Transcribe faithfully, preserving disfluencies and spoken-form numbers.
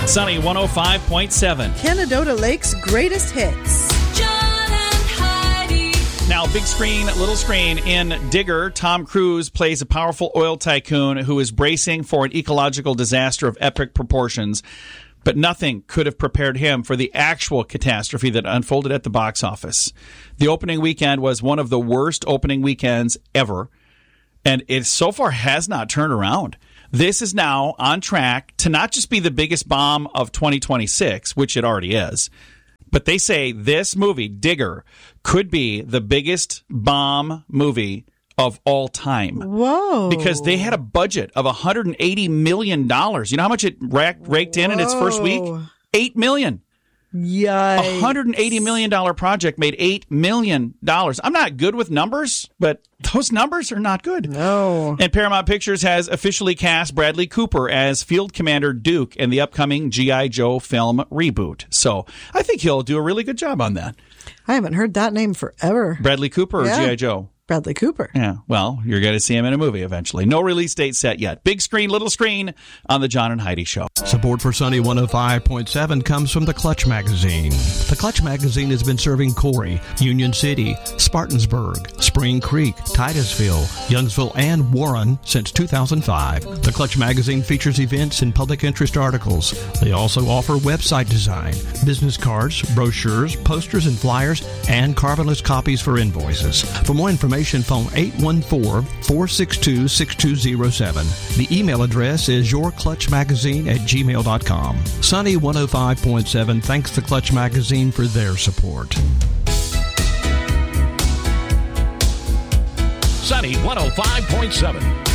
Sunny one oh five point seven. Canadota Lake's greatest hits. John and Heidi. Now, big screen, little screen. In Digger, Tom Cruise plays a powerful oil tycoon who is bracing for an ecological disaster of epic proportions. But nothing could have prepared him for the actual catastrophe that unfolded at the box office. The opening weekend was one of the worst opening weekends ever, and it so far has not turned around. This is now on track to not just be the biggest bomb of twenty twenty-six, which it already is, but they say this movie, Digger, could be the biggest bomb movie of all time. Whoa. Because they had a budget of one hundred eighty million dollars. You know how much it racked, raked in in its first week? eight million dollars. Yikes. A one hundred eighty million dollars project made eight million dollars. I'm not good with numbers, but those numbers are not good. No. And Paramount Pictures has officially cast Bradley Cooper as Field Commander Duke in the upcoming G I. Joe film reboot. So I think he'll do a really good job on that. I haven't heard that name forever. Bradley Cooper or Yeah. G I. Joe? Bradley Cooper. Yeah, well, you're going to see him in a movie eventually. No release date set yet. Big screen, little screen on the John and Heidi Show. Support for Sunny one oh five point seven comes from the Clutch Magazine. The Clutch Magazine has been serving Corey, Union City, Spartansburg, Spring Creek, Titusville, Youngsville, and Warren since two thousand five. The Clutch Magazine features events and public interest articles. They also offer website design, business cards, brochures, posters and flyers, and carbonless copies for invoices. For more information, phone eight one four, four six two, six two zero seven. The email address is yourclutchmagazine at gmail dot com. Sunny one oh five point seven thanks the Clutch Magazine for their support. Sunny one oh five point seven.